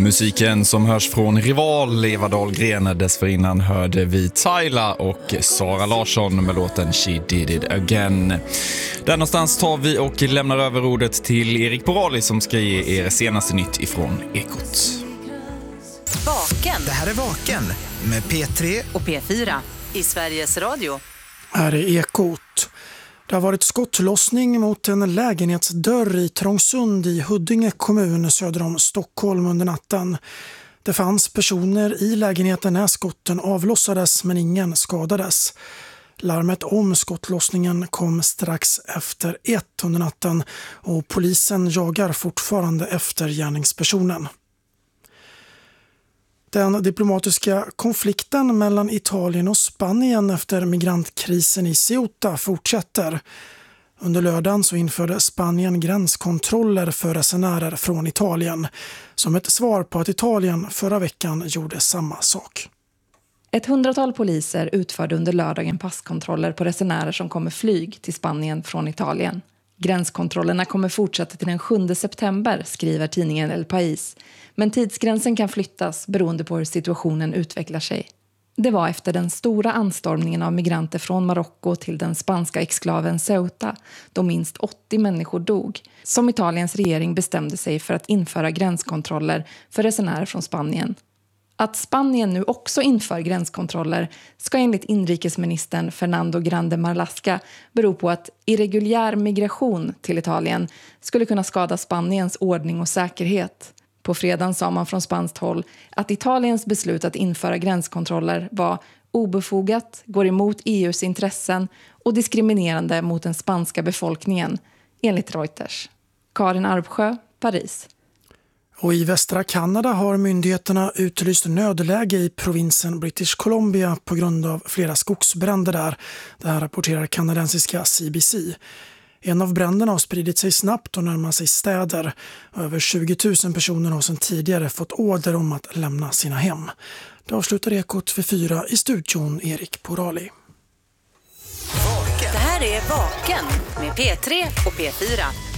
Musiken som hörs från Rival, Eva Dahlgren. Dessförinnan hörde vi Tyla och Sara Larsson med låten She Did It Again. Där någonstans tar vi och lämnar över ordet till Erik Porali som ska ge er senaste nytt ifrån Ekot. Vaken. Det här är Vaken med P3 och P4 i Sveriges Radio. Här är Ekot. Det har varit skottlossning mot en lägenhetsdörr i Trångsund i Huddinge kommun söder om Stockholm under natten. Det fanns personer i lägenheten när skotten avlossades men ingen skadades. Larmet om skottlossningen kom strax efter 1 under natten och polisen jagar fortfarande efter gärningspersonen. Den diplomatiska konflikten mellan Italien och Spanien efter migrantkrisen i Ceuta fortsätter. Under lördagen så införde Spanien gränskontroller för resenärer från Italien som ett svar på att Italien förra veckan gjorde samma sak. Ett 100-tal poliser utförde under lördagen passkontroller på resenärer som kommer flyg till Spanien från Italien. Gränskontrollerna kommer fortsätta till den 7 september, skriver tidningen El País. Men tidsgränsen kan flyttas beroende på hur situationen utvecklar sig. Det var efter den stora anstormningen av migranter från Marocko till den spanska exklaven Ceuta, då minst 80 människor dog, som Italiens regering bestämde sig för att införa gränskontroller för resenärer från Spanien. Att Spanien nu också inför gränskontroller ska enligt inrikesministern Fernando Grande Marlaska bero på att irreguljär migration till Italien skulle kunna skada Spaniens ordning och säkerhet. På fredagen sa man från spanskt håll att Italiens beslut att införa gränskontroller var obefogat, går emot EUs intressen och diskriminerande mot den spanska befolkningen, enligt Reuters. Karin Arpsjö, Paris. Och i västra Kanada har myndigheterna utlyst nödläge i provinsen British Columbia på grund av flera skogsbränder där. Det här rapporterar kanadensiska CBC. En av bränderna har spridit sig snabbt och närmar sig städer. Över 20 000 personer har sedan tidigare fått order om att lämna sina hem. Det avslutar Ekot för 4 i studion Erik Porali. Det här är Vaken med P3 och P4.